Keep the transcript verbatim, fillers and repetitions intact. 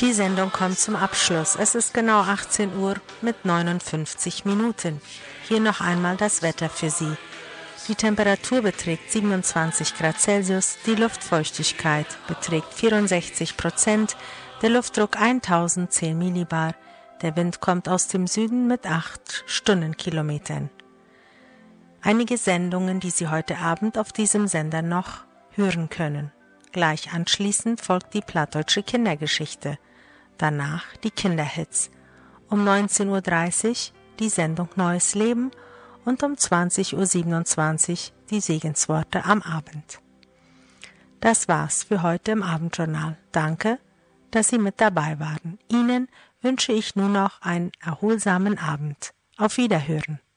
Die Sendung kommt zum Abschluss. Es ist genau achtzehn Uhr mit neunundfünfzig Minuten. Hier noch einmal das Wetter für Sie. Die Temperatur beträgt siebenundzwanzig Grad Celsius, die Luftfeuchtigkeit beträgt vierundsechzig Prozent, der Luftdruck tausendzehn Millibar, der Wind kommt aus dem Süden mit acht Stundenkilometern. Einige Sendungen, die Sie heute Abend auf diesem Sender noch hören können. Gleich anschließend folgt die plattdeutsche Kindergeschichte. Danach die Kinderhits. Um neunzehn Uhr dreißig die Sendung Neues Leben und um zwanzig Uhr siebenundzwanzig die Segensworte am Abend. Das war's für heute im Abendjournal. Danke, dass Sie mit dabei waren. Ihnen wünsche ich nun noch einen erholsamen Abend. Auf Wiederhören.